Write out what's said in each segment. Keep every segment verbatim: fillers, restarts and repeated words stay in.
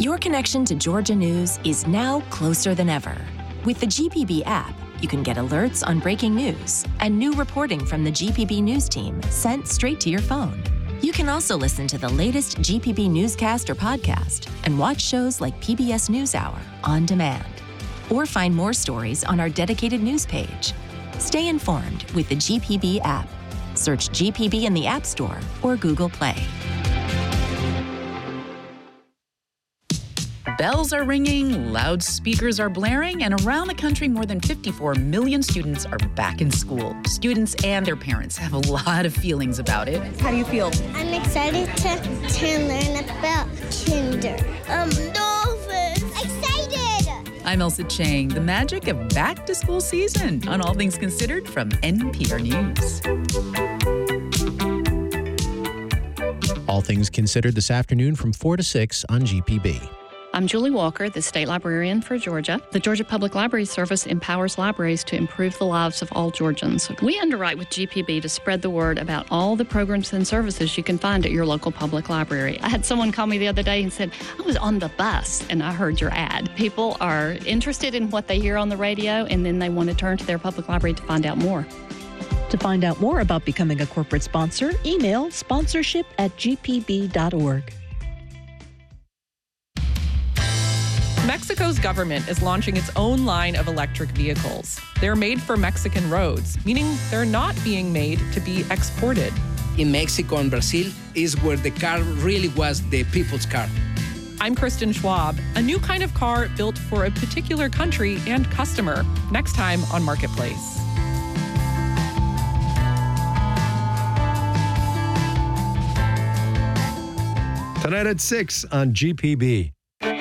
Your connection to Georgia News is now closer than ever. With the G P B app, you can get alerts on breaking news and new reporting from the G P B News team sent straight to your phone. You can also listen to the latest G P B newscast or podcast and watch shows like P B S NewsHour on demand. Or find more stories on our dedicated news page. Stay informed with the G P B app. Search G P B in the App Store or Google Play. Bells are ringing, loudspeakers are blaring, and around the country, more than fifty-four million students are back in school. Students and their parents have a lot of feelings about it. How do you feel? I'm excited to, to learn about kinder. Um, dolphins. Excited! I'm Elsa Chang. The magic of back-to-school season on All Things Considered from N P R News. All Things Considered this afternoon from four to six on G P B. I'm Julie Walker, the State Librarian for Georgia. The Georgia Public Library Service empowers libraries to improve the lives of all Georgians. We underwrite with G P B to spread the word about all the programs and services you can find at your local public library. I had someone call me the other day and said, I was on the bus and I heard your ad. People are interested in what they hear on the radio, and then they want to turn to their public library to find out more. To find out more about becoming a corporate sponsor, email sponsorship at g p b dot org. Mexico's government is launching its own line of electric vehicles. They're made for Mexican roads, meaning they're not being made to be exported. In Mexico and Brazil is where the car really was the people's car. I'm Kristen Schwab. A new kind of car built for a particular country and customer. Next time on Marketplace. Tonight at six on G P B.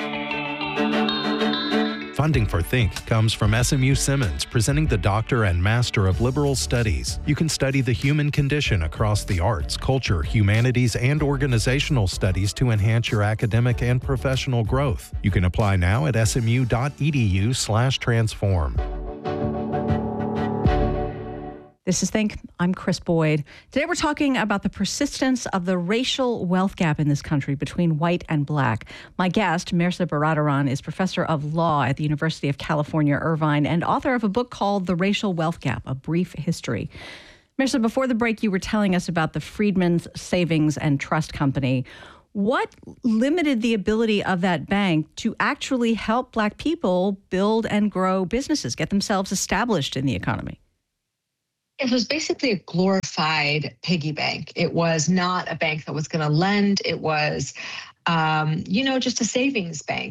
Funding for Think comes from S M U Simmons, presenting the Doctor and Master of Liberal Studies. You can study the human condition across the arts, culture, humanities, and organizational studies to enhance your academic and professional growth. You can apply now at smu.edu slash transform. This is Think. I'm Chris Boyd. Today we're talking about the persistence of the racial wealth gap in this country between white and black. My guest, Mirza Baradaran, is professor of law at the University of California, Irvine, and author of a book called The Racial Wealth Gap, A Brief History. Mirza, before the break, you were telling us about the Freedmen's Savings and Trust Company. What limited the ability of that bank to actually help black people build and grow businesses, get themselves established in the economy? It was basically a glorified piggy bank. It was not a bank that was going to lend. It was, um, you know, just a savings bank.